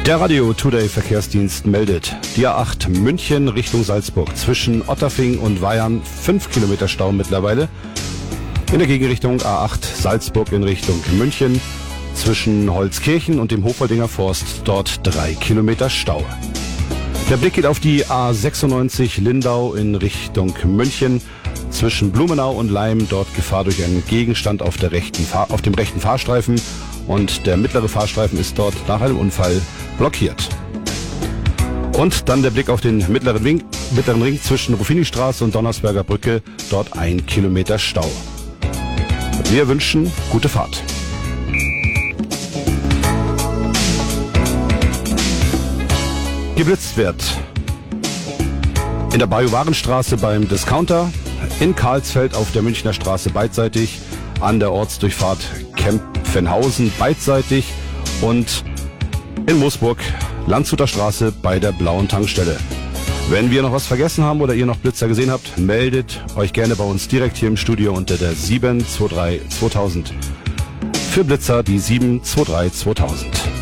Der Radio Today Verkehrsdienst meldet, die A8 München Richtung Salzburg zwischen Otterfing und Weyern 5 Kilometer Stau mittlerweile. In der Gegenrichtung A8 Salzburg in Richtung München zwischen Holzkirchen und dem Hofwaldinger Forst dort 3 Kilometer Stau. Der Blick geht auf die A96 Lindau in Richtung München zwischen Blumenau und Laim, dort Gefahr durch einen Gegenstand auf dem rechten Fahrstreifen und der mittlere Fahrstreifen ist dort nach einem Unfall blockiert. Und dann der Blick auf den mittleren Ring zwischen Ruffinistraße und Donnersberger Brücke, dort 1 Kilometer Stau. Wir wünschen gute Fahrt. Geblitzt wird in der Bajuwarenstraße beim Discounter, in Karlsfeld auf der Münchner Straße beidseitig, an der Ortsdurchfahrt Kempfenhausen beidseitig und in Moosburg, Landshuter Straße bei der blauen Tankstelle. Wenn wir noch was vergessen haben oder ihr noch Blitzer gesehen habt, meldet euch gerne bei uns direkt hier im Studio unter der 723 2000. Für Blitzer die 723 2000.